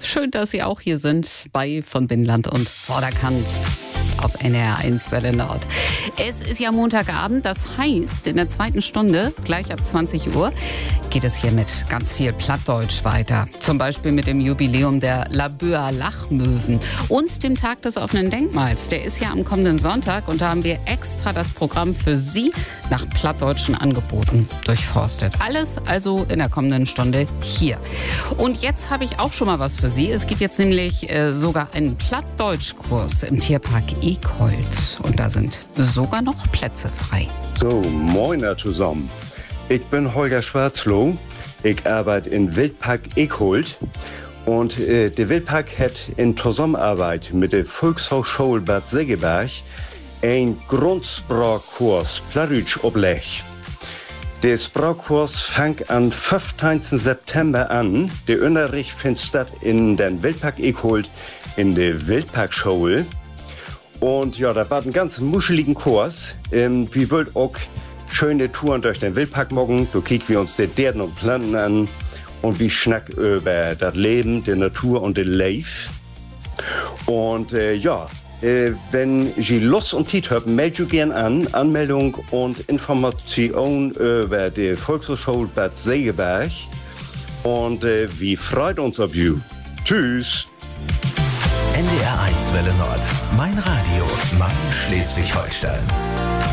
Schön, dass Sie auch hier sind bei von Binnenland und Vorderkant auf NR1 Welle Nord. Es ist ja Montagabend, das heißt, in der zweiten Stunde, gleich ab 20 Uhr, geht es hier mit ganz viel Plattdeutsch weiter. Zum Beispiel mit dem Jubiläum der Labuer Lachmöwen und dem Tag des offenen Denkmals. Der ist ja am kommenden Sonntag und da haben wir extra das Programm für Sie nach plattdeutschen Angeboten durchforstet. Alles also in der kommenden Stunde hier. Und jetzt habe ich auch schon mal was für Sie. Es gibt jetzt nämlich sogar einen Plattdeutschkurs im Tierpark Ekhold. Und da sind sogar noch Plätze frei. So, moin zusammen. Ich bin Holger Schwarzloh. Ich arbeite im Wildpark Ekhold. Und der Wildpark hat in Zusammenarbeit mit der Volkshochschule Bad Segeberg ein Grundsprachkurs Plattdeutsch oblegt. Der Sprachkurs fängt am 15. September an. Der Unterricht findet statt in den Wildpark Ekhold in der Wildparkschule. Und ja, da war ein ganz muscheligen Kurs. Wir wollen auch schöne Touren durch den Wildpark machen. Da kicken wir uns die Derden und Planten an. Und wir schnacken über das Leben, die Natur und den Leif. Und wenn Sie Lust und Zeit haben, meldet euch gerne an. Anmeldung und Information über die Volkshochschule Bad Segeberg. Und wir freuen uns auf you. Tschüss. NDR1 Welle Nord. Mein Radio, mein Schleswig-Holstein.